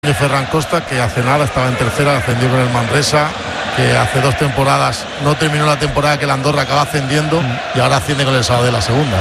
de Ferran Costa, que hace nada estaba en tercera, ascendió con el Manresa, que hace 2 temporadas no terminó la temporada que el Andorra acaba ascendiendo y ahora asciende con el Sabadell la segunda.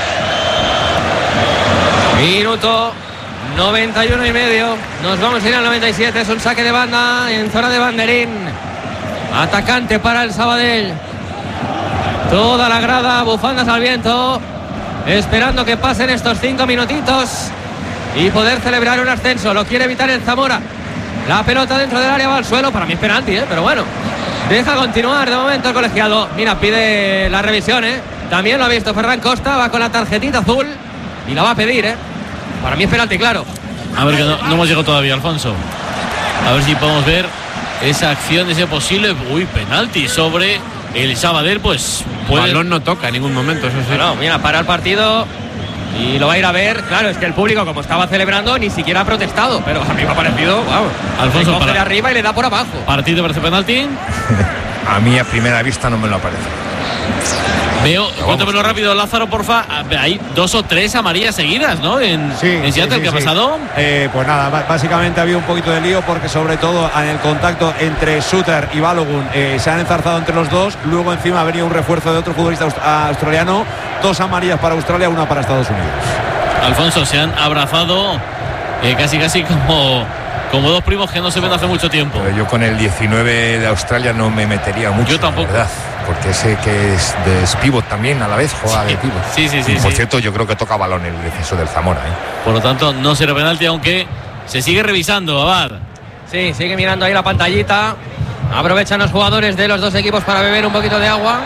Minuto 91 y medio. Nos vamos a ir al 97. Es un saque de banda en zona de banderín. Atacante para el Sabadell. Toda la grada, bufandas al viento, esperando que pasen estos 5 minutitos y poder celebrar un ascenso. Lo quiere evitar el Zamora. La pelota dentro del área va al suelo. Para mí es penalti, pero bueno. Deja continuar de momento el colegiado. Mira, pide la revisión, También lo ha visto Ferran Costa. Va con la tarjetita azul y la va a pedir, Para mí es penalti, claro. A ver, que no hemos llegado todavía, Alfonso. A ver si podemos ver esa acción, ese posible. Penalti sobre el Sabadell, pues. El balón no toca en ningún momento, eso sí. Bueno, mira, para el partido y lo va a ir a ver. Claro, es que el público, como estaba celebrando, ni siquiera ha protestado. Pero a mí me ha parecido, wow. Alfonso, le coge de arriba y le da por abajo. ¿Partido parece penalti? A mí a primera vista no me lo parece. Veo, cuéntamelo rápido, Lázaro, porfa. Hay 2 o 3 amarillas seguidas, ¿no? En Seattle, ¿qué ha pasado? Pues nada, básicamente ha habido un poquito de lío porque sobre todo en el contacto entre Suter y Balogun se han enzarzado entre los dos. Luego encima ha venido un refuerzo de otro futbolista australiano. 2 amarillas para Australia, 1 para Estados Unidos. Alfonso, se han abrazado casi como 2 primos que no se ven hace mucho tiempo. Pero yo con el 19 de Australia no me metería mucho. Yo tampoco. ¿Verdad? Porque ese que es de pívot también a la vez juega de pívot. Sí. Y por cierto, yo creo que toca balón el defensor del Zamora. Por lo tanto, no será penalti, aunque se sigue revisando, Abad. Sí, sigue mirando ahí la pantallita. Aprovechan los jugadores de los 2 equipos para beber un poquito de agua.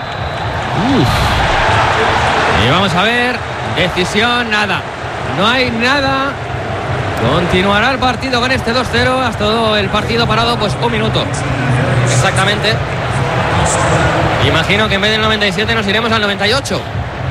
Y vamos a ver. Decisión, nada. No hay nada. Continuará el partido con este 2-0. Hasta todo el partido parado, pues 1 minuto. Exactamente. Imagino que en vez del 97 nos iremos al 98.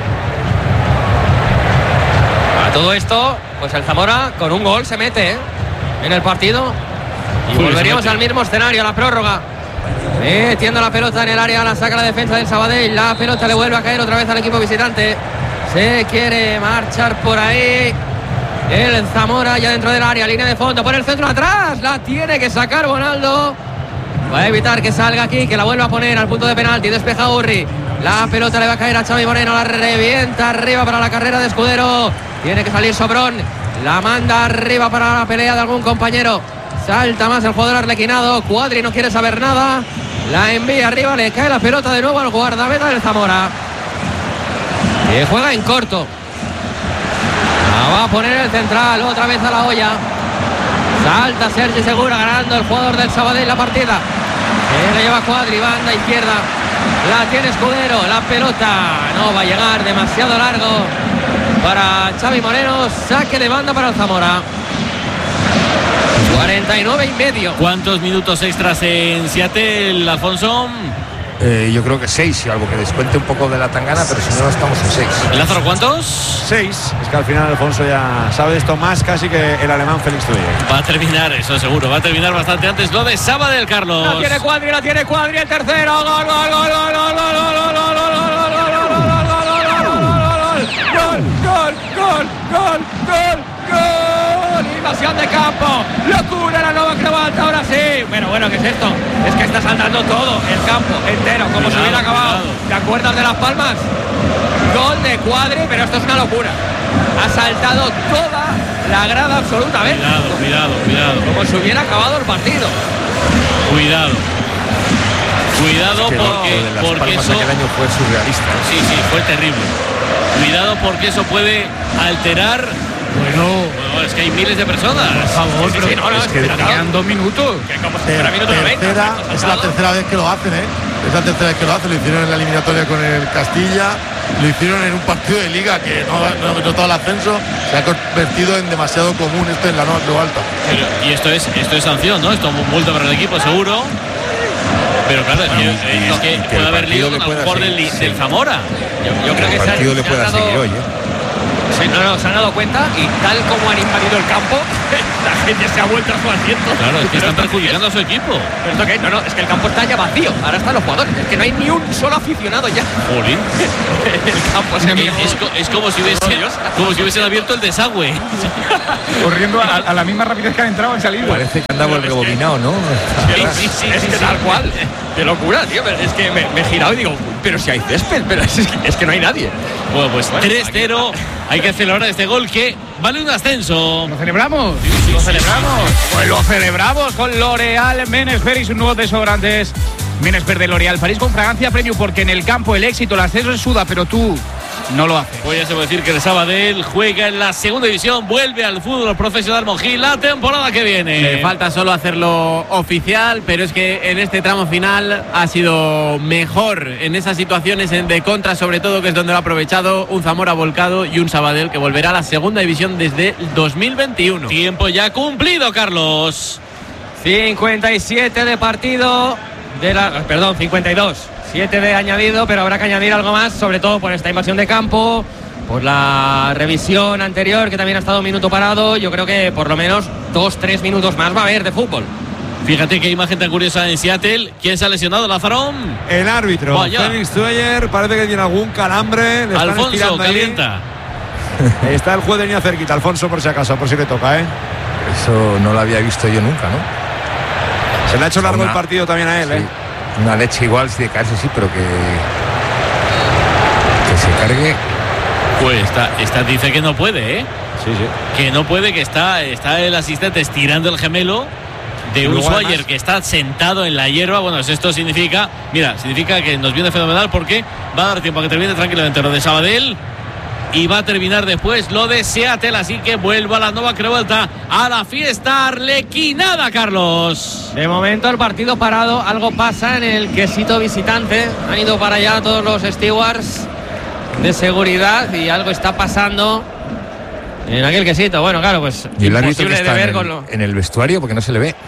A todo esto, pues el Zamora con un gol se mete en el partido. Y volveríamos al mismo escenario, a la prórroga. Metiendo la pelota en el área, la saca la defensa del Sabadell. La pelota le vuelve a caer otra vez al equipo visitante. Se quiere marchar por ahí el Zamora ya dentro del área, línea de fondo, por el centro atrás. La tiene que sacar Bonaldo. Va a evitar que salga aquí, que la vuelva a poner al punto de penalti. Despeja Urri. La pelota le va a caer a Xavi Moreno. La revienta arriba para la carrera de Escudero. Tiene que salir Sobrón. La manda arriba para la pelea de algún compañero. Salta más el jugador arlequinado. Cuadri no quiere saber nada. La envía arriba. Le cae la pelota de nuevo al guardameta del Zamora. Que juega en corto. La va a poner el central. Otra vez a la olla. Salta Sergi Segura ganando el jugador del Sabadell la partida. Le lleva Cuadri, banda izquierda. La tiene Escudero, la pelota no va a llegar, demasiado largo para Xavi Moreno. Saque de banda para el Zamora. 49 y medio. ¿Cuántos minutos extras en Seattle, Alfonso? Yo creo que 6, y algo que descuente un poco de la tangana, pero si no estamos en 6. Lázaro, ¿cuántos? 6. Es que al final Alfonso ya sabe esto más casi que el alemán Félix Tuyer. Va a terminar, eso seguro, va a terminar bastante antes lo de Sabadell, Carlos. La tiene Cuadri, el tercero. Gol. Invasión de campo, locura la nueva Crevanta, ahora sí. Bueno, ¿qué es esto? Es que está saltando todo el campo entero, como si hubiera acabado. ¿Te acuerdas de Las Palmas? Gol de Cuadri, pero esto es una locura. Ha saltado toda la grada absolutamente. Cuidado. Como si hubiera acabado el partido. Cuidado porque eso aquel año fue surrealista. Sí, fue terrible. Cuidado porque eso puede alterar. Bueno, es que hay miles de personas. Por favor, Sí, es que quedan 2 minutos. Es la tercera vez que lo hacen, Es la tercera vez que lo hacen. Lo hicieron en la eliminatoria con el Castilla. Lo hicieron en un partido de liga que no todo el ascenso. Se ha convertido en demasiado común esto en la nueva Creu Alta. Y esto es sanción, ¿no? Esto es multa para el equipo, seguro. Pero claro, es que puede haber lío con el jugador del Zamora. Yo creo que el partido le pueda seguir hoy, Sí, no, se han dado cuenta y tal como han invadido el campo, la gente se ha vuelto a su asiento. Claro, es que están perjudicando a su equipo. Pero esto que, no, es que el campo está ya vacío. Ahora están los jugadores. Es que no hay ni un solo aficionado ya. Jolín. El campo se Es como si hubiesen abierto el desagüe. Corriendo a la misma rapidez que han entrado y salido. Parece que andaba el rebobinado, ¿no? Es que tal cual. Qué locura, tío. Pero es que me he girado y digo, pero si hay césped, pero es que no hay nadie. Bueno, pues 3-0. Hay que celebrar este gol que vale un ascenso. ¿Lo celebramos? ¿Lo celebramos? Pues lo celebramos con L'Oréal Men Sphere y sus nuevos desodorantes. Men Sphere de L'Oréal París con fragancia premium, porque en el campo el éxito, el ascenso se suda, pero tú no lo haces. Pues ya se puede decir que el Sabadell juega en la segunda división, vuelve al fútbol profesional Monjil la temporada que viene. Le falta solo hacerlo oficial, pero es que en este tramo final ha sido mejor en esas situaciones de contra, sobre todo, que es donde lo ha aprovechado un Zamora volcado y un Sabadell que volverá a la segunda división desde 2021. Tiempo ya cumplido, Carlos. 57 de partido. 52. 7 de añadido, pero habrá que añadir algo más, sobre todo por esta invasión de campo, por la revisión anterior, que también ha estado un minuto parado. Yo creo que por lo menos 2-3 minutos más va a haber de fútbol. Fíjate qué imagen tan curiosa en Seattle. ¿Quién se ha lesionado, Lazarón? El árbitro, Vaya. Félix Tueller, parece que tiene algún calambre. Le están Alfonso, estirando ahí. calienta. Está el juez de línea cerquita, Alfonso, por si acaso, por si le toca, ¿eh? Eso no lo había visto yo nunca, ¿no? Se le ha hecho largo Una- el partido también a él, Sí. ¿eh? Una leche igual, sí, de caerse, sí, pero que se cargue. Pues dice que no puede, ¿eh? Sí, sí. Que no puede, que está el asistente estirando el gemelo de un Luego, Swagger además, que está sentado en la hierba. Bueno, esto significa que nos viene fenomenal, porque va a dar tiempo a que termine tranquilamente lo de Sabadell y va a terminar después lo de Seattle, así que vuelvo a la nueva vuelta a la fiesta arlequinada, Carlos. De momento el partido parado, algo pasa en el quesito visitante. Han ido para allá todos los stewards de seguridad y algo está pasando en aquel quesito. Bueno, claro, pues Y el árbitro que imposible está de ver en con lo... en el vestuario, porque no se le ve.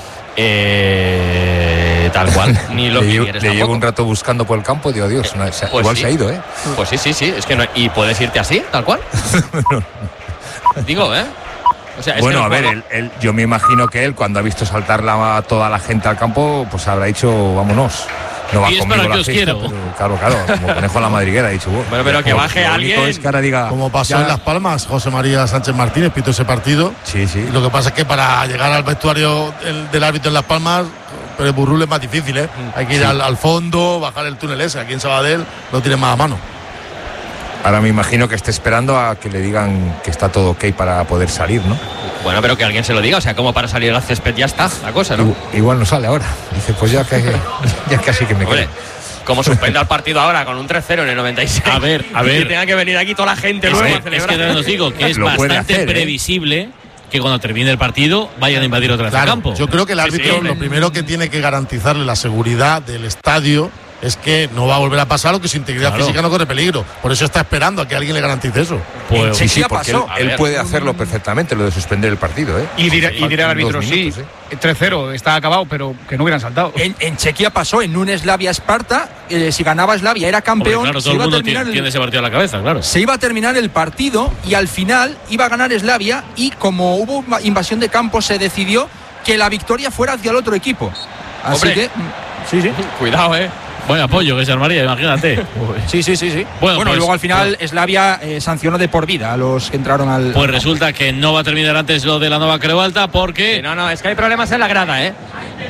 Tal cual, ni lo le que llevo, quieres le llevo tampoco. un rato buscando por el campo, digo, Dios, Pues igual sí. se ha ido, ¿eh? Pues sí, es que no... ¿Y puedes irte así, tal cual? Digo, ¿eh? O sea, es Bueno, que a ver, yo me imagino que él, cuando ha visto saltar a toda la gente al campo, pues habrá dicho, vámonos. No va Y es conmigo para que la os fiesta, quiero. pero claro, como conejo a la madriguera, ha dicho. Bueno, pero que baje lo único alguien. es que ahora diga, Como pasó ya- en Las Palmas, José María Sánchez Martínez pitó ese partido. Sí, sí. Y lo que pasa es que para llegar al vestuario del árbitro en Las Palmas, pero el Burrul es más difícil, ¿eh? Hay que ir al fondo, bajar el túnel ese. Aquí en Sabadell lo tiene más a mano. Ahora me imagino que esté esperando a que le digan que está todo ok para poder salir, ¿no? Bueno, pero que alguien se lo diga, o sea, como para salir al césped ya está la cosa, ¿no? Igual no sale ahora. Dice, pues ya casi que me Hombre, quedo. como suspenda el partido ahora con un 3-0 en el 96. A ver. Que tenga que venir aquí toda la gente Es luego a que celebrar. os digo que es Lo puede bastante hacer, ¿eh? previsible que cuando termine el partido vayan a invadir otra vez el campo. Yo creo que el árbitro sí. lo primero que tiene que garantizarle la seguridad del estadio es que no va a volver a pasar o que su integridad Claro. física no corre peligro. Por eso está esperando a que alguien le garantice eso. Pues, Sí, sí, Chequia porque pasó. él A ver. puede hacerlo perfectamente, lo de suspender el partido, ¿eh? Y dirá el Faltan árbitro, 2 sí, minutos, 3-0, está acabado, pero que no hubieran saltado. En Chequia pasó, en un Slavia-Esparta, si ganaba Slavia era hombre, campeón, claro, se todo el iba a mundo terminar tiene ese partido a la cabeza, claro. se iba a terminar el partido y al final iba a ganar Slavia, y como hubo invasión de campo se decidió que la victoria fuera hacia el otro equipo. Así Hombre. que Cuidado, Buen apoyo que se armaría, imagínate. sí. Bueno, pues, luego al final Slavia sancionó de por vida a los que entraron al... Pues resulta que no va a terminar antes lo de la nueva Creualta, porque No, es que hay problemas en la grada, ¿eh?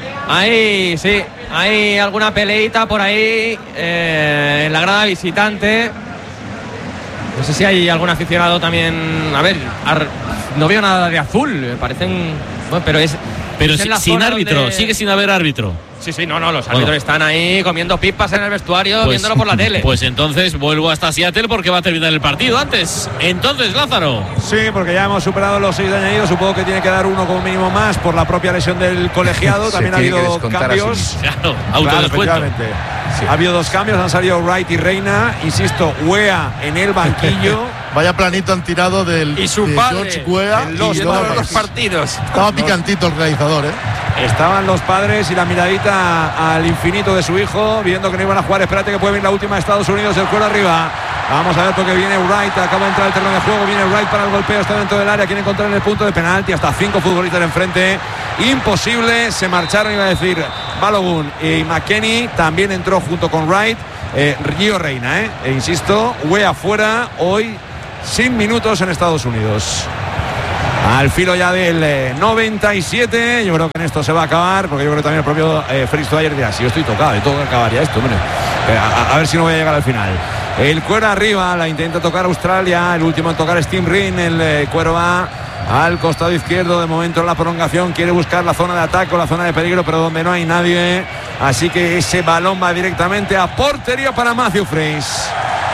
Hay alguna peleita por ahí en la grada visitante. No sé si hay algún aficionado también. A ver, no veo nada de azul, parecen. Bueno, pero es en la sin zona árbitro, donde- sigue sin haber árbitro. Sí, no, los árbitros están ahí comiendo pipas en el vestuario, viéndolo por la tele. Pues entonces vuelvo hasta Seattle porque va a terminar el partido antes. Entonces, Lázaro. Sí, porque ya hemos superado los 6 de añadido. Supongo que tiene que dar uno como mínimo más por la propia lesión del colegiado. Se También ha tiene que habido descontar a sí cambios. mismo. Claro, Claro, autodescuento. efectivamente. Sí. Ha habido 2 cambios, han salido Wright y Reina. Insisto, Wea en el banquillo. Vaya planito han tirado de George Weah en y los luego- dos partidos. Estaba picantito el realizador, ¿eh? Estaban los padres y la miradita al infinito de su hijo, viendo que no iban a jugar. Espérate que puede venir la última de Estados Unidos, el cuero arriba. Vamos a ver porque viene Wright, acaba de entrar al terreno de juego, viene Wright para el golpeo, está dentro del área, quiere encontrar el punto de penalti, hasta 5 futbolistas enfrente, imposible, se marcharon, iba a decir Balogun y McKennie, también entró junto con Wright, Gio Reina, e insisto, Wea afuera, hoy sin minutos en Estados Unidos. Al filo ya del 97, yo creo que en esto se va a acabar, porque yo creo que también el propio Félix Toayer dirá, si yo estoy tocado, tengo que acabar ya esto, hombre. A ver si no voy a llegar al final. El cuero arriba, la intenta tocar Australia, el último en tocar es Tim Ring, el cuero va al costado izquierdo, de momento en la prolongación, quiere buscar la zona de ataque o la zona de peligro, pero donde no hay nadie, así que ese balón va directamente a portería para Matthew Freys.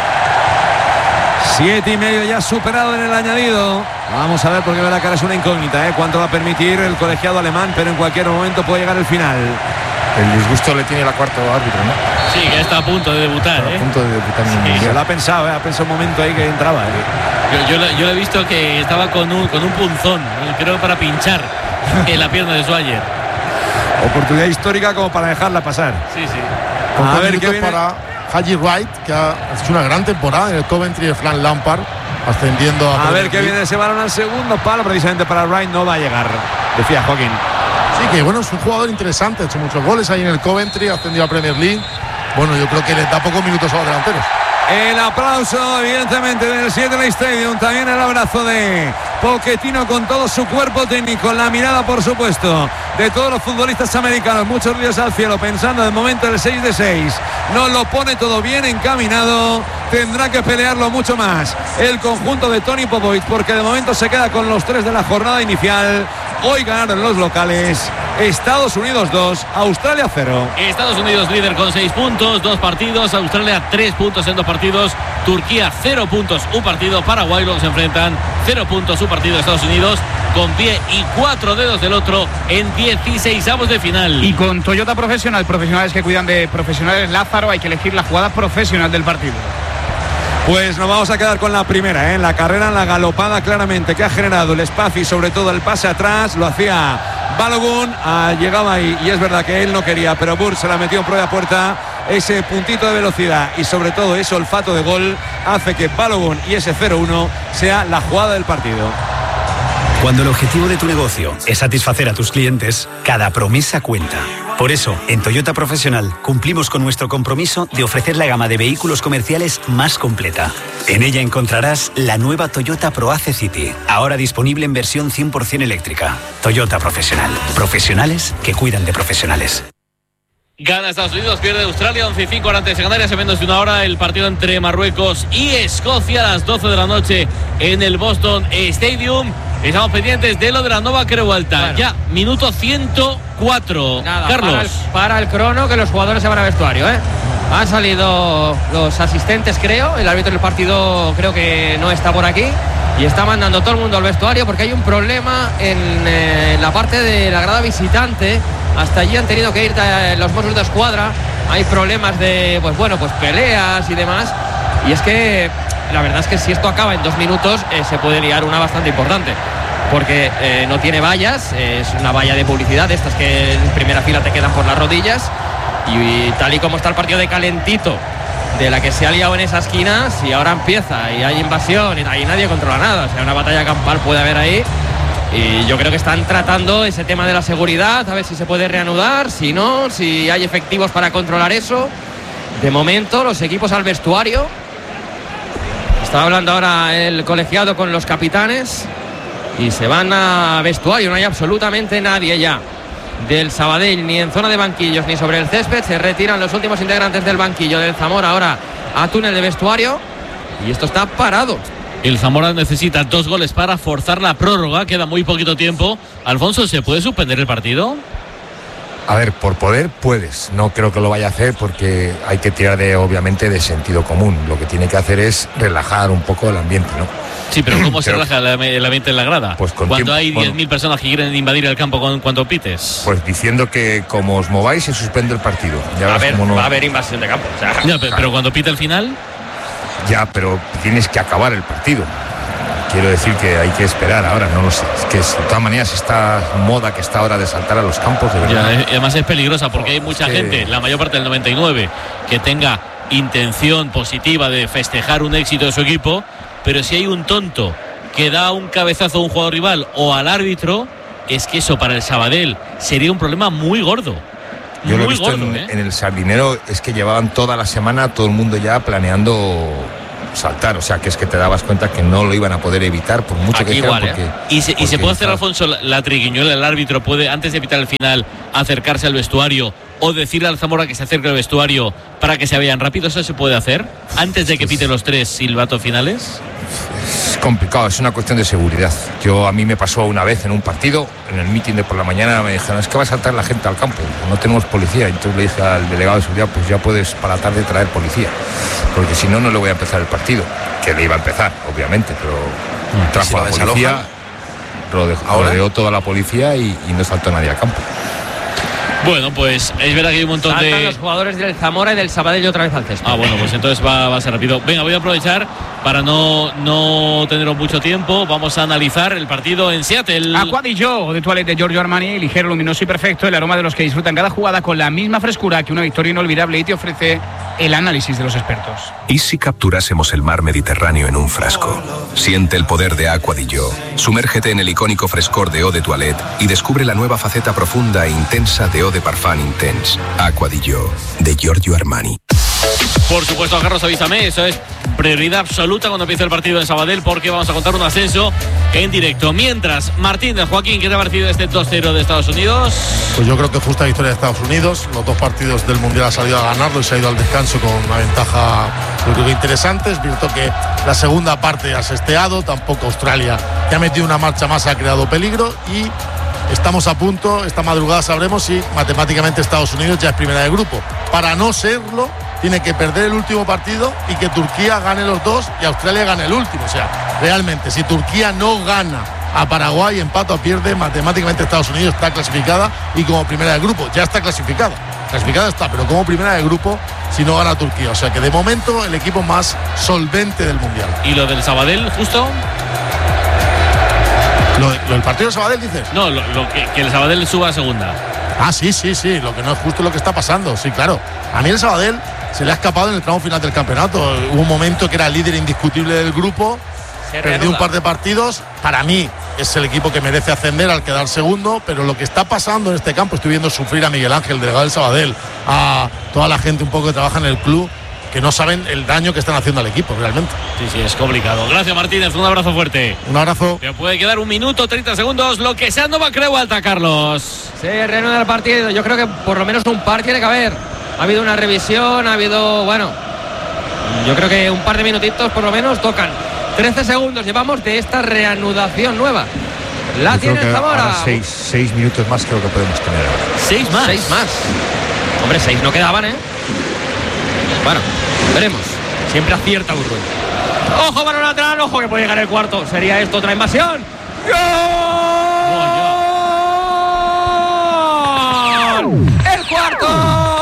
7,5 ya superado en el añadido. Vamos a ver porque la cara es una incógnita, cuánto va a permitir el colegiado alemán, pero en cualquier momento puede llegar el final. El disgusto le tiene la cuarto árbitro, ¿no? Sí, que está a punto de debutar. A punto de debutar. Sí, se lo ha pensado, ha pensado un momento ahí que entraba. Yo le he visto que estaba con un punzón, creo que para pinchar en la pierna de Swagger. Oportunidad histórica como para dejarla pasar. Sí. A ver qué viene para Haji Wright, que ha hecho una gran temporada en el Coventry de Frank Lampard, ascendiendo a ver qué viene ese balón al segundo palo, precisamente para Wright no va a llegar, decía Joaquín. Sí, que bueno, es un jugador interesante, ha hecho muchos goles ahí en el Coventry, ha ascendido a Premier League. Bueno, yo creo que le da pocos minutos a los delanteros. El aplauso, evidentemente, del Seattle Stadium. También el abrazo de Pochettino con todo su cuerpo técnico. La mirada, por supuesto, de todos los futbolistas americanos. Muchos ríos al cielo, pensando de momento el 6 de 6. No lo pone todo bien encaminado. Tendrá que pelearlo mucho más el conjunto de Tony Popovic, porque de momento se queda con los 3 de la jornada inicial. Hoy ganaron los locales. Estados Unidos 2, Australia 0. Estados Unidos líder con 6 puntos, 2 partidos. Australia 3 puntos en 2 partidos. Turquía 0 puntos, un partido. Paraguay los enfrentan 0 puntos, un partido. Estados Unidos con pie y 4 dedos del otro en 16avos de final. Y con Toyota Profesional, profesionales que cuidan de profesionales, Lázaro, hay que elegir la jugada profesional del partido. Pues nos vamos a quedar con la primera, en la carrera, en la galopada claramente que ha generado el espacio y sobre todo el pase atrás. Lo hacía Balogun, llegaba ahí y es verdad que él no quería, pero Burr se la metió en prueba de puerta. Ese puntito de velocidad y sobre todo ese olfato de gol hace que Balogun y ese 0-1 sea la jugada del partido. Cuando el objetivo de tu negocio es satisfacer a tus clientes, cada promesa cuenta. Por eso, en Toyota Profesional cumplimos con nuestro compromiso de ofrecer la gama de vehículos comerciales más completa. En ella encontrarás la nueva Toyota ProAce City, ahora disponible en versión 100% eléctrica. Toyota Profesional. Profesionales que cuidan de profesionales. Gana Estados Unidos, pierde Australia, 11-5 ahora antes de Canarias, en menos de una hora el partido entre Marruecos y Escocia a las 12 de la noche en el Boston Stadium. Estamos pendientes de lo de la Nova Creu Vuelta. Bueno. Ya, minuto 104. Nada, Carlos. Para el crono, que los jugadores se van a vestuario, Han salido los asistentes, creo. El árbitro del partido creo que no está por aquí. Y está mandando todo el mundo al vestuario porque hay un problema en la parte de la grada visitante. Hasta allí han tenido que ir los Mossos de Escuadra. Hay problemas de, pues peleas y demás. Y es que la verdad es que si esto acaba en 2 minutos se puede liar una bastante importante. Porque no tiene vallas, es una valla de publicidad, estas que en primera fila te quedan por las rodillas. Y tal y como está el partido de calentito, de la que se ha liado en esa esquina, si ahora empieza y hay invasión y ahí nadie controla nada, o sea, una batalla campal puede haber ahí. Y yo creo que están tratando ese tema de la seguridad, a ver si se puede reanudar, si no, si hay efectivos para controlar eso. De momento, los equipos al vestuario. Estaba hablando ahora el colegiado con los capitanes y se van a vestuario, no hay absolutamente nadie ya del Sabadell, ni en zona de banquillos ni sobre el césped. Se retiran los últimos integrantes del banquillo del Zamora ahora a túnel de vestuario y esto está parado. El Zamora necesita 2 goles para forzar la prórroga, queda muy poquito tiempo. Alfonso, ¿se puede suspender el partido? A ver, por poder puedes, no creo que lo vaya a hacer porque hay que tirar obviamente de sentido común. Lo que tiene que hacer es relajar un poco el ambiente, ¿no? Sí, pero ¿cómo se relaja el ambiente en la grada? Pues cuando hay 10.000 personas que quieren invadir el campo cuando pites. Pues diciendo que como os mováis se suspende el partido. Ya va a haber invasión de campo. O sea, ya, pero cuando pita el final. Ya, pero tienes que acabar el partido. Quiero decir que hay que esperar ahora, no lo sé. Es que de todas maneras esta moda que está ahora de saltar a los campos, de verdad. Ya, además es peligrosa porque hay mucha gente, la mayor parte del 99, que tenga intención positiva de festejar un éxito de su equipo, pero si hay un tonto que da un cabezazo a un jugador rival o al árbitro, es que eso para el Sabadell sería un problema muy gordo. Yo lo he visto en el Sardinero, es que llevaban toda la semana todo el mundo ya planeando saltar, o sea que es que te dabas cuenta que no lo iban a poder evitar por mucho aquí que igual, porque, y se puede hacer, Alfonso, la triquiñuela. El árbitro puede, antes de evitar el final, acercarse al vestuario o decirle al Zamora que se acerque al vestuario para que se vayan rápido. ¿Eso se puede hacer antes de que pite los 3 silbatos finales? Es complicado, es una cuestión de seguridad. A mí me pasó una vez en un partido, en el mitin de por la mañana, me dijeron, es que va a saltar la gente al campo, no tenemos policía. Entonces le dije al delegado de seguridad, pues ya puedes para la tarde traer policía, porque si no, no le voy a empezar el partido, que le iba a empezar, obviamente, pero trajo a la policía, rodeó toda la policía y no saltó nadie al campo. Bueno, pues es verdad que hay un montón Saltan los jugadores del Zamora y del Sabadell otra vez al césped. Bueno, pues entonces va a ser rápido. Venga, voy a aprovechar para no tener mucho tiempo. Vamos a analizar el partido en Seattle. Aqua di Gio de Toilette de Giorgio Armani, ligero, luminoso y perfecto, el aroma de los que disfrutan cada jugada con la misma frescura que una victoria inolvidable, y te ofrece el análisis de los expertos. ¿Y si capturásemos el mar Mediterráneo en un frasco? Siente el poder de Aqua di Gio. Sumérgete en el icónico frescor de Eau de Toilette y descubre la nueva faceta profunda e intensa de Eau de Parfum Intense. Aqua di Gio, de Giorgio Armani. Por supuesto, Carlos, avísame, eso es prioridad absoluta cuando empiece el partido en Sabadell, porque vamos a contar un ascenso en directo. Mientras, Martínez, Joaquín, ¿qué te ha parecido este 2-0 de Estados Unidos? Pues yo creo que justa victoria de Estados Unidos. Los 2 partidos del Mundial ha salido a ganarlo y se ha ido al descanso con una ventaja, yo creo que interesante. Es cierto que la segunda parte ha sesteado, tampoco Australia, que ha metido una marcha más, ha creado peligro, y estamos a punto, esta madrugada sabremos si matemáticamente Estados Unidos ya es primera de grupo. Para no serlo, tiene que perder el último partido y que Turquía gane los 2 y Australia gane el último. O sea, realmente, si Turquía no gana a Paraguay, empata o pierde, matemáticamente Estados Unidos está clasificada, y como primera de grupo ya está clasificada. Clasificada está, pero como primera de grupo si no gana Turquía. O sea que de momento el equipo más solvente del Mundial. ¿Y lo del Sabadell, justo? ¿Lo del partido de Sabadell, dices? No, que el Sabadell suba a segunda. Sí, lo que no es justo lo que está pasando, sí, claro. A mí el Sabadell se le ha escapado en el tramo final del campeonato. Hubo un momento que era el líder indiscutible del grupo, perdió un par de partidos. Para mí es el equipo que merece ascender al quedar segundo, pero lo que está pasando en este campo, estoy viendo sufrir a Miguel Ángel, delegado del Sabadell, a toda la gente un poco que trabaja en el club, que no saben el daño que están haciendo al equipo realmente. Sí, es complicado. Gracias, Martínez, un abrazo fuerte. Un abrazo. Te puede quedar 1 minuto 30 segundos, lo que sea Nova Creu Alta, Carlos. Se reanuda el partido, yo creo que por lo menos un par tiene que haber. Ha habido una revisión, ha habido, yo creo que un par de minutitos por lo menos tocan. 13 segundos llevamos de esta reanudación nueva. La tiene el Zamora. 6 minutos más creo que podemos tener ahora. 6 más. 6 más. Hombre, 6 no quedaban, Bueno, veremos. Siempre acierta Urruy. Ojo, balón lateral, ojo que puede llegar el cuarto. Sería esto otra invasión. ¡Gol! ¡El cuarto!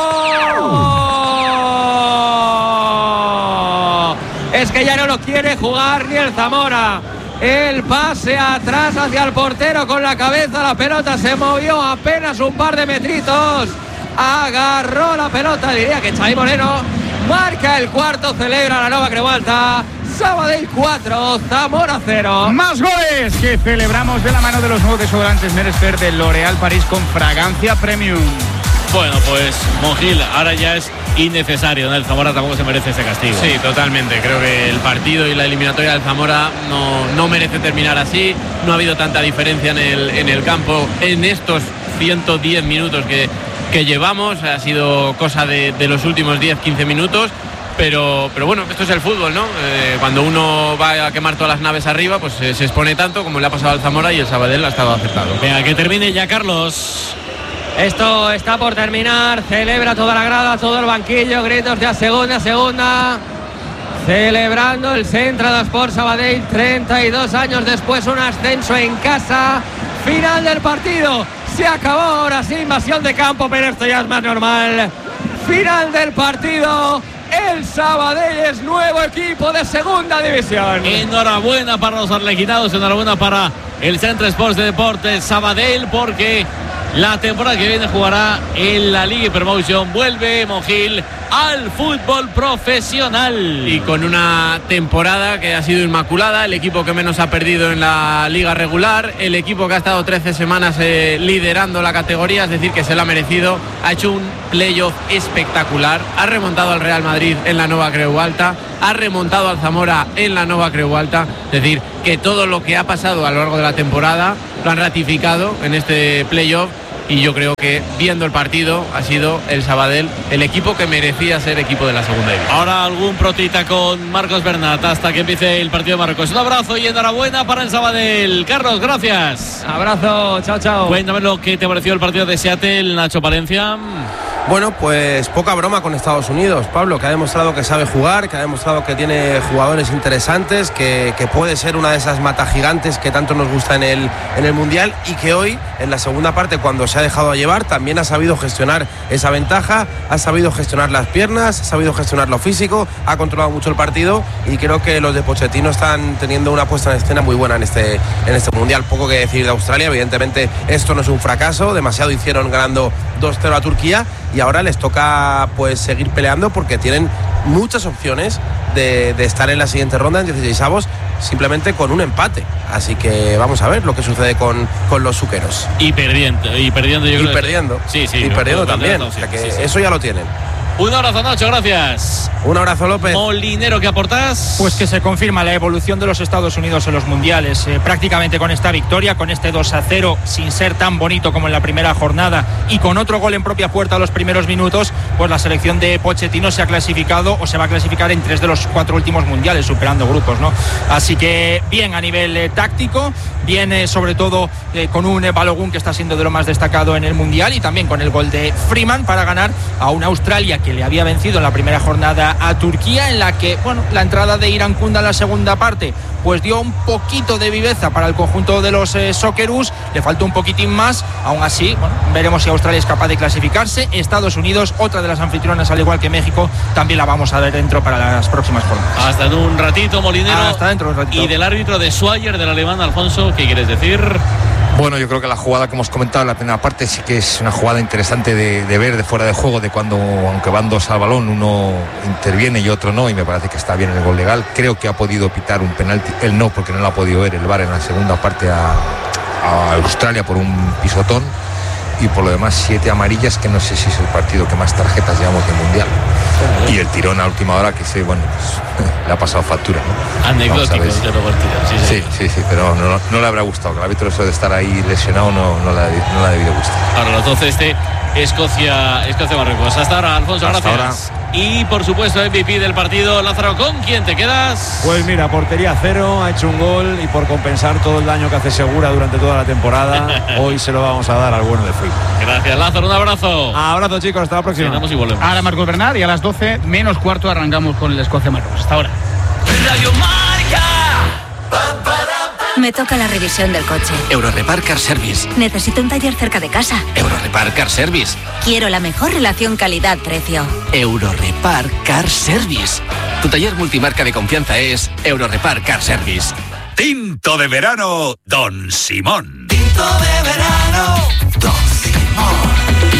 Es que ya no lo quiere jugar ni el Zamora. El pase atrás hacia el portero con la cabeza, la pelota se movió apenas un par de metritos. Agarró la pelota, diría que Xavi Moreno marca el cuarto, celebra la Nova Creu Alta. Sabadell 4, Zamora 0. Más goles que celebramos de la mano de los nuevos desodorantes Meresper de L'Oréal París con fragancia premium. Bueno, pues Monjil, ahora ya es innecesario, ¿no? El Zamora tampoco se merece ese castigo. Sí, totalmente. Creo que el partido y la eliminatoria del Zamora no merece terminar así. No ha habido tanta diferencia en el campo en estos 110 minutos que llevamos. Ha sido cosa de los últimos 10-15 minutos. Pero bueno, esto es el fútbol, ¿no? Cuando uno va a quemar todas las naves arriba, pues se expone tanto como le ha pasado al Zamora, y el Sabadell ha estado acertado. Venga, que termine ya, Carlos. Esto está por terminar. Celebra toda la grada, todo el banquillo. Gritos de a segunda. Celebrando el Centre d'Esport Sabadell. 32 años después, un ascenso en casa. Final del partido. Se acabó ahora sí, invasión de campo, pero esto ya es más normal. Final del partido. El Sabadell es nuevo equipo de segunda división. Enhorabuena para los arlequinados, enhorabuena para el Centre Sports de Deportes Sabadell, porque la temporada que viene jugará en la Liga Promotion. Vuelve Monjil al fútbol profesional. Y con una temporada que ha sido inmaculada, el equipo que menos ha perdido en la liga regular, el equipo que ha estado 13 semanas liderando la categoría, es decir, que se lo ha merecido, ha hecho un playoff espectacular, ha remontado al Real Madrid en la Nova Creu Alta, ha remontado al Zamora en la Nova Creu Alta, es decir, que todo lo que ha pasado a lo largo de la temporada lo han ratificado en este playoff. Y yo creo que viendo el partido ha sido el Sabadell el equipo que merecía ser equipo de la segunda división. Ahora algún protita con Marcos Bernat hasta que empiece el partido de Marruecos. Un abrazo y enhorabuena para el Sabadell. Carlos, gracias. Abrazo, chao, chao. Cuéntame lo que te pareció el partido de Seattle, Nacho Palencia. Bueno, pues poca broma con Estados Unidos, Pablo, que ha demostrado que sabe jugar, que ha demostrado que tiene jugadores interesantes, que puede ser una de esas matagigantes que tanto nos gusta en el Mundial, y que hoy, en la segunda parte, cuando se ha dejado llevar, también ha sabido gestionar esa ventaja, ha sabido gestionar las piernas, ha sabido gestionar lo físico, ha controlado mucho el partido, y creo que los de Pochettino están teniendo una puesta en escena muy buena en este Mundial. Poco que decir de Australia, evidentemente esto no es un fracaso, demasiado hicieron ganando 2-0 a Turquía, y ahora les toca pues seguir peleando porque tienen muchas opciones de estar en la siguiente ronda en 16avos simplemente con un empate. Así que vamos a ver lo que sucede con los suqueros. Y perdiendo yo creo. Y perdiendo. Sí, y perdiendo también. O sea que eso ya lo tienen. Un abrazo, Nacho, gracias. Un abrazo, López. Molinero, ¿qué aportás? Pues que se confirma la evolución de los Estados Unidos en los mundiales, prácticamente con esta victoria, con este 2-0, sin ser tan bonito como en la primera jornada, y con otro gol en propia puerta a los primeros minutos, pues la selección de Pochettino se ha clasificado o se va a clasificar en 3 de los 4 últimos mundiales, superando grupos, ¿no? Así que bien a nivel táctico, bien sobre todo con un Balogun que está siendo de lo más destacado en el mundial, y también con el gol de Freeman para ganar a una Australia que le había vencido en la primera jornada a Turquía, en la que, bueno, la entrada de Irán Kunda en la segunda parte pues dio un poquito de viveza para el conjunto de los Socceroos, le faltó un poquitín más. Aún así, bueno, veremos si Australia es capaz de clasificarse. Estados Unidos, otra de las anfitrionas, al igual que México, también la vamos a ver dentro para las próximas jornadas. Hasta en un ratito, Molinero. Hasta dentro de un ratito. Y del árbitro de Swyer, del alemán, Alfonso, ¿qué quieres decir? Bueno, yo creo que la jugada que hemos comentado en la primera parte sí que es una jugada interesante de ver de fuera de juego, de cuando, aunque van dos al balón, uno interviene y otro no, y me parece que está bien el gol legal. Creo que ha podido pitar un penalti, él no, porque no lo ha podido ver el VAR en la segunda parte a Australia por un pisotón, y por lo demás 7 amarillas, que no sé si es el partido que más tarjetas llevamos del Mundial. Y el tirón a última hora, que sí, bueno, pues le ha pasado factura, ¿no? Anecdótico, desde luego, el tirón. Sí, pero no le habrá gustado, que el árbitro, eso de estar ahí lesionado no le ha debido gustar. Ahora, entonces Escocia-Marruecos. Hasta ahora, Alfonso, hasta gracias. Ahora. Y por supuesto, MVP del partido, Lázaro, ¿con quién te quedas? Pues mira, portería cero, ha hecho un gol, y por compensar todo el daño que hace Segura durante toda la temporada, hoy se lo vamos a dar al bueno de Fui. Gracias, Lázaro, un abrazo. Abrazo, chicos, hasta la próxima. Cenamos y volvemos. Ahora Marcos Bernat, y a las 12 menos cuarto arrancamos con el Escocia-Marruecos. Hasta ahora. Radio Marca. Me toca la revisión del coche. Eurorepar Car Service. Necesito un taller cerca de casa. Eurorepar Car Service. Quiero la mejor relación calidad-precio. Eurorepar Car Service. Tu taller multimarca de confianza es Eurorepar Car Service. Tinto de verano, Don Simón. Tinto de verano, Don Simón.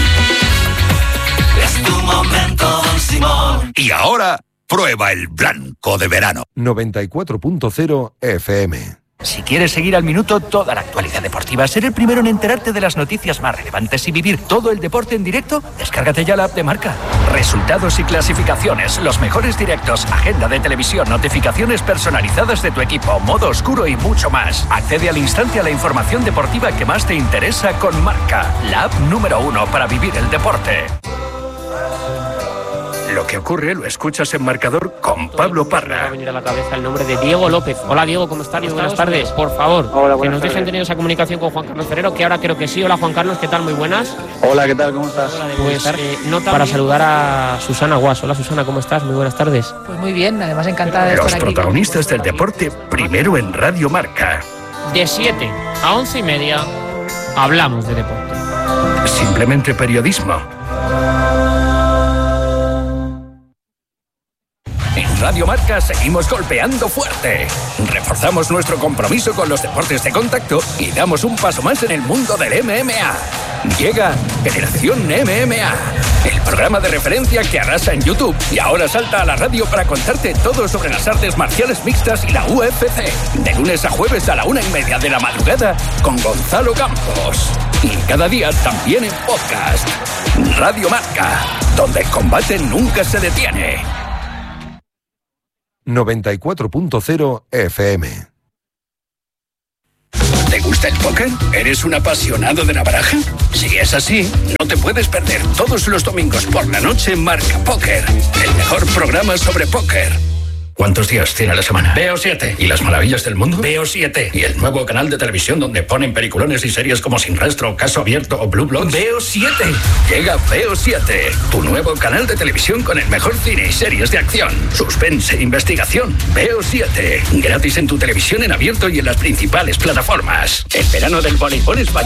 Es tu momento, Don Simón. Y ahora, prueba el blanco de verano. 94.0 FM. Si quieres seguir al minuto toda la actualidad deportiva, ser el primero en enterarte de las noticias más relevantes y vivir todo el deporte en directo, descárgate ya la app de Marca. Resultados y clasificaciones, los mejores directos, agenda de televisión, notificaciones personalizadas de tu equipo, modo oscuro y mucho más. Accede al instante a la información deportiva que más te interesa con Marca, la app número 1 para vivir el deporte. Lo que ocurre lo escuchas en Marcador con Pablo Parra. Me va a venir a la cabeza el nombre de Diego López. Hola Diego, ¿cómo estás? Buenas tardes. Por favor, que nos dejen tener esa comunicación con Juan Carlos Ferrero, que ahora creo que sí. Hola Juan Carlos, ¿qué tal? Muy buenas. Hola, ¿qué tal? ¿Cómo estás? Pues nota para saludar a Susana Guas. Hola Susana, ¿cómo estás? Muy buenas tardes. Pues muy bien, además encantada de estar aquí. Los protagonistas del deporte, primero en Radio Marca. De 7 a 11:30 hablamos de deporte. Simplemente periodismo. En Radio Marca seguimos golpeando fuerte. Reforzamos nuestro compromiso con los deportes de contacto y damos un paso más en el mundo del MMA. Llega Generación MMA, el programa de referencia que arrasa en YouTube y ahora salta a la radio para contarte todo sobre las artes marciales mixtas y la UFC. De lunes a jueves a la 1:30 de la madrugada con Gonzalo Campos. Y cada día también en podcast. Radio Marca, donde el combate nunca se detiene. 94.0 FM. ¿Te gusta el póker? ¿Eres un apasionado de la baraja? Si es así, no te puedes perder todos los domingos por la noche Marca Póker, el mejor programa sobre póker. ¿Cuántos días tiene la semana? Veo 7. ¿Y las maravillas del mundo? Veo 7. ¿Y el nuevo canal de televisión donde ponen peliculones y series como Sin Rastro, Caso Abierto o Blue Bloods? Veo 7. Llega Veo 7, tu nuevo canal de televisión con el mejor cine y series de acción, suspense e investigación. Veo 7. Gratis en tu televisión en abierto y en las principales plataformas. El verano del voleibol español